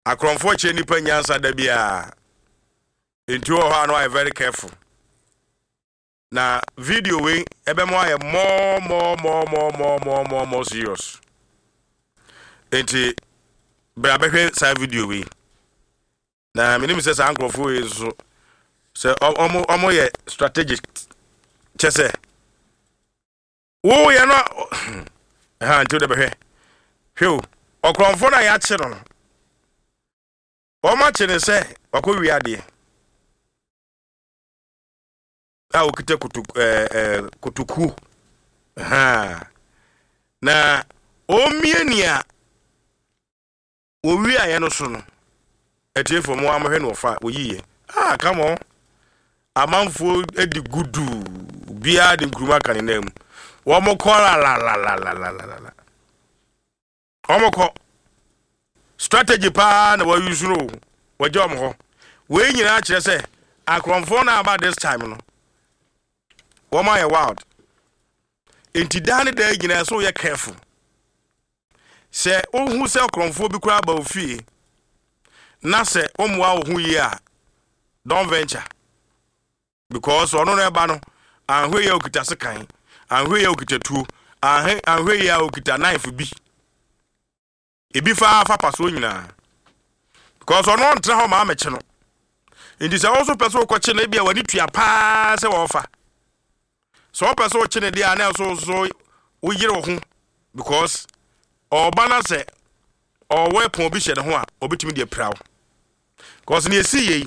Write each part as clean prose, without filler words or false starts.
Akromfo che nipa nyansa da bia. Into ho no I very careful. Na video we ebe mo aye more serious. Enti bra behwe sa video we. Na minim se sa ankrofo we so se omo ye strategic chese. Wo ye no ha nti de behwe. Hwe okromfo na ya che no. Oma che ne se wakowi ade. A okite kutuku na omienia owi aye no so no etiefo mo amhwe no fa oyiye come on amanfo edi gudu bia de nkruma kan na mu wo mo ko la omoko strategy pa na wa use no wo jom ho we nyina kire se akromfo na about this time no Woma ye wild. Inti dane da nyina so ye careful. Se ohu se okromfo bi kura ba ofie. Na se omwa ohu yi a don't venture. Because ono na ba no anhwe ye okita sekan, anhwe ye okita tuo, anhwe ye okita knife bi. Ebi fa paso nyina. Because ono ntra ho ma meche no. Inti se also person ko che na bia wani tua pa se wo fa. So person chine dia na so wo yire wo ho because obana se o weapon bi hye de ho a obetimi de prawo because na esi yi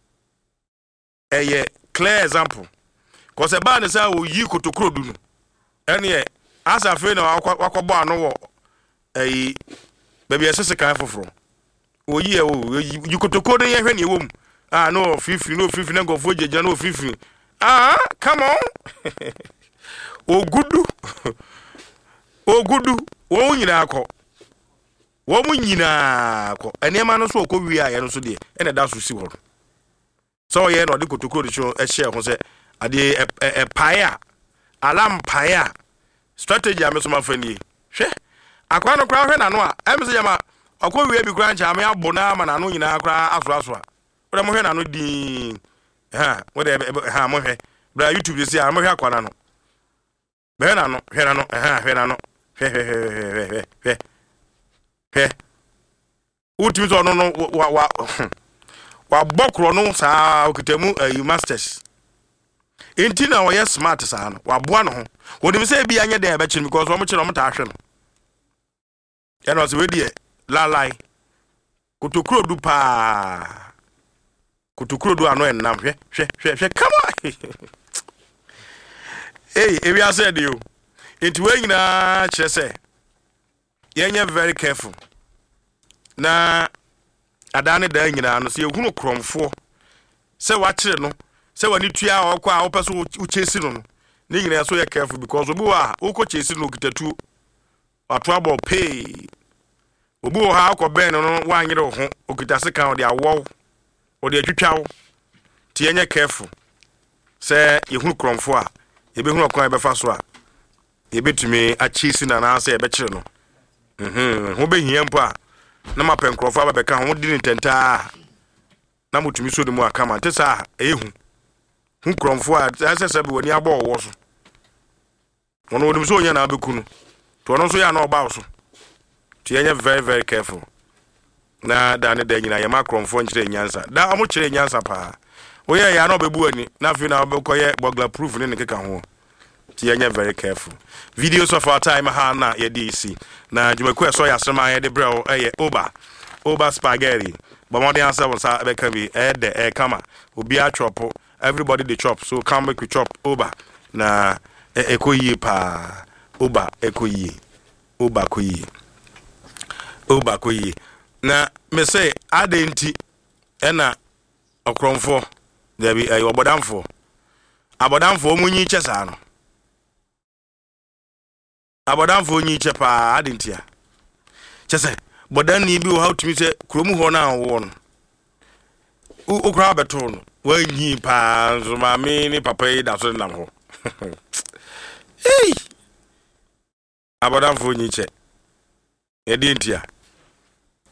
clear example because e ba ne say wo yi kotokro du no ene asa fe na wakobo ano wo baby esese kan foforo wo yi yi kotokro de ye hwe ne ewom no fifi na go fo jeje no fifi come on. Ogudu. Wo nyina akọ. Wo mu nyina akọ. Enema no so okọ wi aye no so de. Ene da so si ho. So ye no de kotokoro de cho share ho se ade paia. Alam paia. Strategy am so ma fani. Hwe. Akwa no kra hwe na no a. Em se jama okọ wi abi kra ncha me abona ma na no nyina kra aso. Wo mo hwe na no din. Wo de mo hwe. Bra YouTube dey say am hwe akwana no. Hwe na no. Ultimate no wa bokro no sa okitemu masters. Enti na wo smart sa no. Wa boa no ho. Wo dem say bia anye dey be chin because wo mo kire mo ta hwe no. Ya no se we die lalai. Kotokro du pa. Kotokro du ano enam hwe come on. Hey, if you said you into when na chese yenye very careful na adane da nyina no se ehunu kromfo se wa kire no se wani tua okwa a opeso uchesi no ni nyina so ye careful because obi wa okọ chesi no kitatu ato abo pay obi wo ha akọ ben no wa nyere ho okitase kan o de awo o de atwitwawo ti yenye careful se ehunu kromfo a ebe hunu okwan ebe fa so a ebetumi achisi na na ase ebe kire no ho be hia mpo a na mapen krofo abeka ho di ntenta na mutumi so de mu akama ntesa ehu hu kromfo a asese be wani abo wo so wono wodum so onya na abekunu to ono so ya na oba so ti enye very very careful na da ne da nyina ya makromfo nkire nyansa da amo kire nyansa pa oye ya na obebu ani na fi na obekoye burglar proof ne nkeka ho ti enye very careful videos of our time ha na ye DC na jumaku eso ya sema ye de bro oba spaghetti but more than answer was be can be de kama obi a chop everybody dey chop so come make we chop oba na ekoyi pa oba ekoyi oba koyi na me say adenti ena okromfo there be abodamfo munyi chesa no abodamfo nyi chepa adenti a chese bodan ni bi wo how to me say kromu ho na wo no ukra beto no wanyi pa so ma me ni papa yi da so nam ho hey abodamfo nyi che edenti a